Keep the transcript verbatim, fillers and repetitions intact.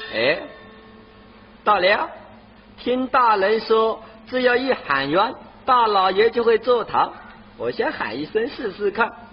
哎，到了，听大人说，只要一喊冤，大老爷就会坐堂。我先喊一声试试看。